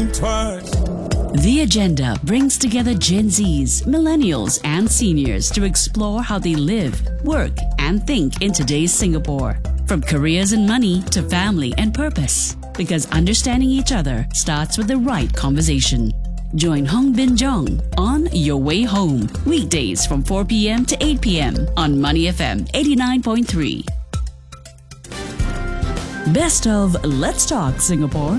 think twice. The Agenda brings together Gen Zs, millennials, and seniors to explore how they live, work, and think in today's Singapore. From careers and money to family and purpose. Because understanding each other starts with the right conversation. Join Hong Bin Jong on Your Way Home, weekdays from 4 p.m. to 8 p.m. on Money FM 89.3. Best of Let's Talk Singapore.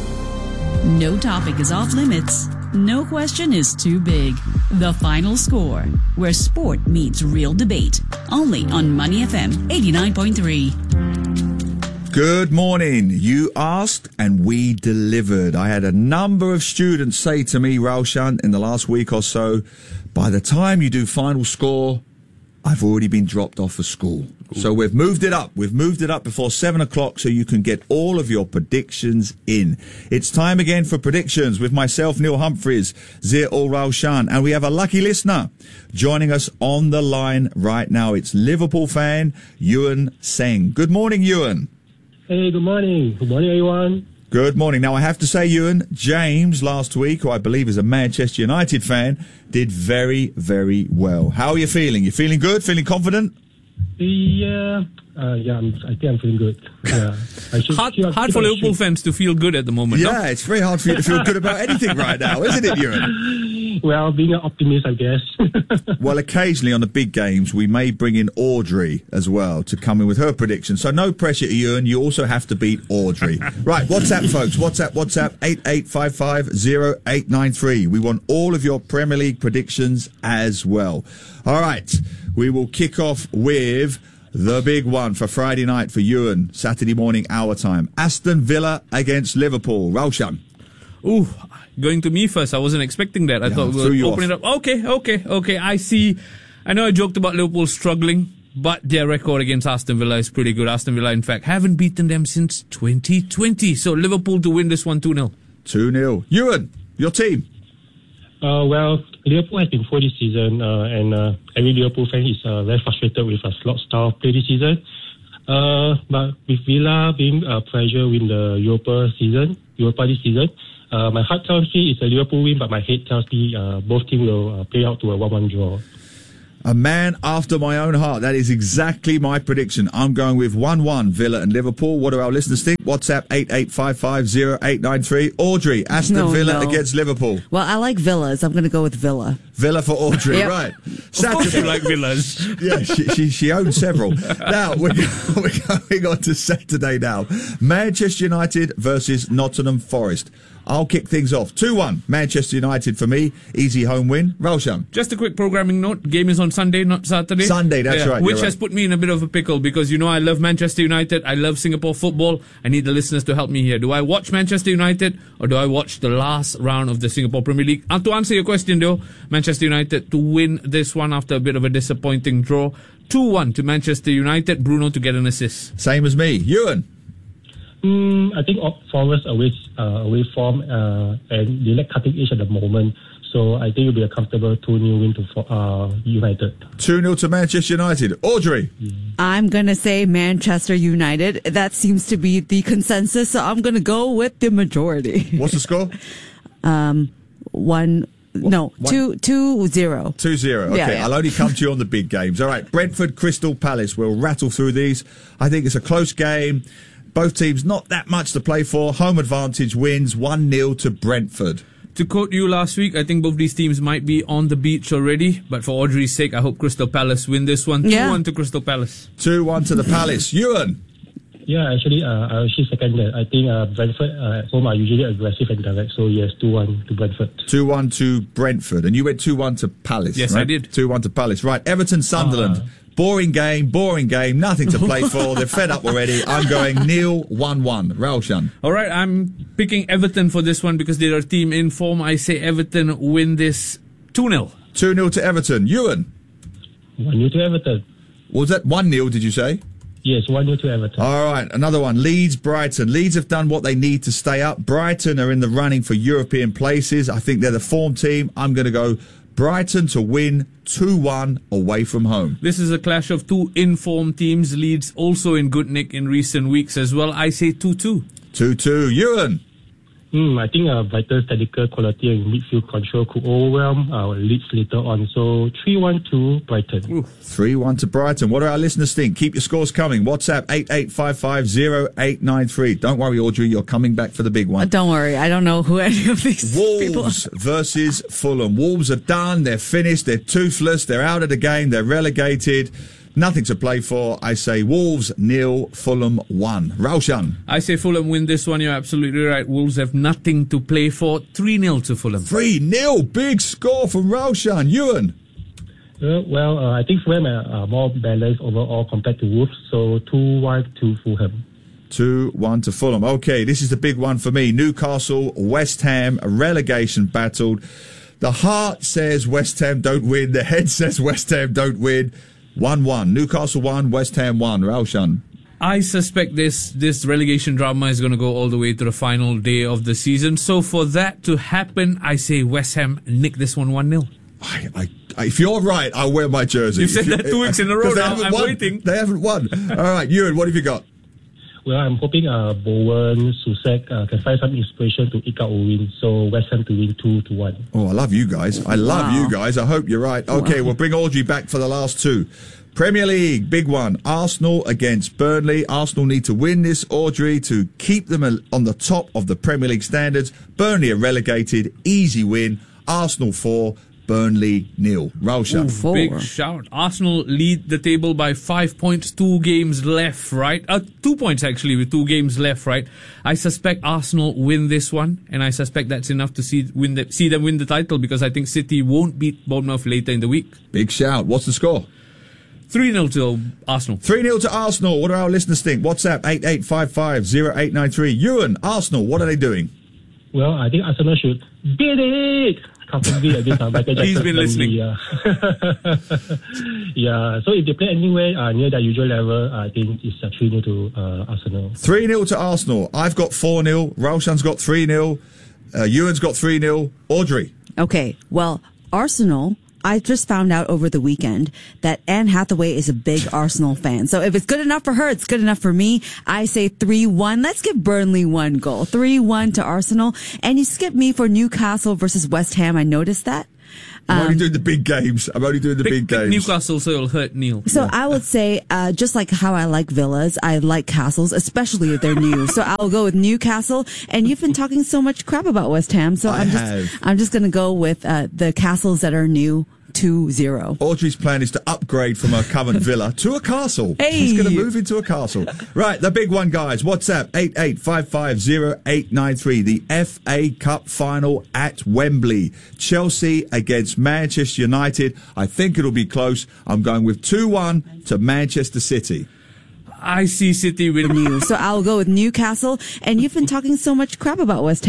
No topic is off limits. No question is too big. The Final Score, where sport meets real debate. Only on Money FM 89.3. Good morning. You asked and we delivered. I had a number of students say to me, Raushan, in the last week or so, by the time you do Final Score, I've already been dropped off for school. So we've moved it up. We've moved it up before 7 o'clock so you can get all of your predictions in. It's time again for predictions with myself, Neil Humphreys, Zia Ul Raushan, and we have a lucky listener joining us on the line right now. It's Liverpool fan Ewan Seng. Good morning, Ewan. Hey, good morning. Good morning, everyone. Good morning. Now, I have to say, Ewan, James last week, who I believe is a Manchester United fan, did very, very well. How are you feeling? You feeling good? Feeling confident? Yeah, I think I'm feeling good. Yeah, hard for Liverpool fans to feel good at the moment. Yeah, no? It's very hard for you to feel good about anything right now, isn't it, Ewan? Well, being an optimist, I guess. Well, occasionally on the big games, we may bring in Audrey as well to come in with her prediction. So no pressure, Ewan. You also have to beat Audrey. Right, WhatsApp, folks. WhatsApp, 88550893. We want all of your Premier League predictions as well. All right, we will kick off with the big one for Friday night for Ewan, Saturday morning, our time. Aston Villa against Liverpool. Raushan. Ooh, going to me first. I wasn't expecting that. I thought we were opening it up. Okay. I see. I know I joked about Liverpool struggling, but their record against Aston Villa is pretty good. Aston Villa, in fact, haven't beaten them since 2020. So Liverpool to win this one 2-0. 2-0. Ewan, your team. Well, Liverpool has been poor this season, and every Liverpool fan is very frustrated with a slot style play this season. But with Villa being pressure win the Europa this season, my heart tells me it's a Liverpool win, but my head tells me both teams will play out to a 1-1 draw. A man after my own heart. That is exactly my prediction. I'm going with 1-1 Villa and Liverpool. What do our listeners think? WhatsApp 88550893. Audrey, Aston Villa against Liverpool. Well, I like Villas. I'm going to go with Villa. Villa for Audrey, yep. Right. Of course you like Villas. Yeah, she owns several. Now, we're going on to Saturday now. Manchester United versus Nottingham Forest. I'll kick things off. 2-1, Manchester United for me. Easy home win. Raushan. Just a quick programming note. Game is on Sunday, not Saturday. Sunday, that's right. Which has put me in a bit of a pickle because, I love Manchester United. I love Singapore football. I need the listeners to help me here. Do I watch Manchester United or do I watch the last round of the Singapore Premier League? To answer your question, though, Manchester United to win this one after a bit of a disappointing draw. 2-1 to Manchester United. Bruno to get an assist. Same as me. Ewan. I think Forest away form, and they lack cutting edge at the moment. So I think it'll be a comfortable 2-0 win to United. 2-0 to Manchester United. Audrey. I'm going to say Manchester United. That seems to be the consensus. So I'm going to go with the majority. What's the score? 2-0. 2-0. Okay, Yeah. I'll only come to you on the big games. All right, Brentford, Crystal Palace. We'll rattle through these. I think it's a close game. Both teams not that much to play for. Home advantage wins 1-0 to Brentford. To quote you last week, I think both these teams might be on the beach already. But for Audrey's sake, I hope Crystal Palace win this one. 2-1 to Crystal Palace. 2-1 to the Palace. Ewan. Yeah, actually, I actually second that. I think Brentford at home are usually aggressive and direct. So yes, 2-1 to Brentford. 2-1 to Brentford. And you went 2-1 to Palace. Yes, right? I did. 2-1 to Palace. Right, Everton, Sunderland. Boring game, nothing to play for. They're fed up already. I'm going 1-1. Raushan. All right, I'm picking Everton for this one because they're a team in form. I say Everton win this 2-0. 2-0 to Everton. Ewan. 1-0 to Everton. Was that 1-0, did you say? Yes, 1-0 to Everton. All right, another one. Leeds, Brighton. Leeds have done what they need to stay up. Brighton are in the running for European places. I think they're the form team. I'm going to go Brighton to win 2-1 away from home. This is a clash of two informed teams. Leeds also in good nick in recent weeks as well. I say 2-2. 2-2. Ewan. I think Brighton's technical quality and midfield control could overwhelm our Leeds later on. So 3-1 to Brighton. 3-1 to Brighton. What do our listeners think? Keep your scores coming. WhatsApp 88550893. Don't worry, Audrey, you're coming back for the big one. Don't worry, I don't know who any of these people are. Wolves versus Fulham. Wolves are done. They're finished. They're toothless. They're out of the game. They're relegated. Nothing to play for. I say Wolves 0, Fulham 1. Raushan. I say Fulham win this one. You're absolutely right. Wolves have nothing to play for. 3-0 to Fulham. 3-0. Big score from Raushan. Ewan. I think Fulham are more balanced overall compared to Wolves. So 2-1 to Fulham. 2-1 to Fulham. Okay, this is the big one for me. Newcastle, West Ham, a relegation battle. The heart says West Ham don't win. The head says West Ham don't win. 1-1. Newcastle 1, West Ham 1. Raushan. I suspect this relegation drama is going to go all the way to the final day of the season. So for that to happen, I say West Ham nick this one 1-0. If you're right, I'll wear my jersey. You've said that 2 weeks in a row now. I'm waiting. They haven't won. All right, Ewan, what have you got? Well, I'm hoping Bowen, Susek can find some inspiration to eke out a win. So West Ham to win 2-1. Oh, I love you guys. I love you guys. I hope you're right. Okay, we'll bring Audrey back for the last two. Premier League, big one. Arsenal against Burnley. Arsenal need to win this, Audrey, to keep them on the top of the Premier League standards. Burnley are relegated. Easy win. Arsenal 4. Burnley 0. Raushan. Big shout. Arsenal lead the table by 5 points, 2 games left, right? 2 points actually with 2 games left, right? I suspect Arsenal win this one, and I suspect that's enough to see them win the title, because I think City won't beat Bournemouth later in the week. Big shout. What's the score? 3-0 to Arsenal. 3-0 to Arsenal. What do our listeners think? WhatsApp 88550893. Ewan, Arsenal, what are they doing? Well, I think Arsenal should beat it. He's been listening. Yeah. So if they play anywhere near their usual level, I think it's 3-0 to Arsenal. 3-0 to Arsenal. I've got 4-0. Raushan's got 3-0. Ewan's got 3-0. Audrey. Okay, well, Arsenal, I just found out over the weekend that Anne Hathaway is a big Arsenal fan. So if it's good enough for her, it's good enough for me. I say 3-1. Let's give Burnley 1 goal. 3-1 to Arsenal. And you skip me for Newcastle versus West Ham. I noticed that. I'm only doing the big games. Pick Newcastle, so it'll hurt Neil. So I would say, just like how I like villas, I like castles, especially if they're new. So I'll go with Newcastle. And you've been talking so much crap about West Ham, so I'm just going to go with the castles that are new. 2-0. Audrey's plan is to upgrade from a current villa to a castle. Hey. She's going to move into a castle. Right, the big one, guys. WhatsApp 88550893. The FA Cup final at Wembley. Chelsea against Manchester United. I think it'll be close. I'm going with 2-1 to Manchester City. I see City win. So I'll go with Newcastle. And you've been talking so much crap about West Ham.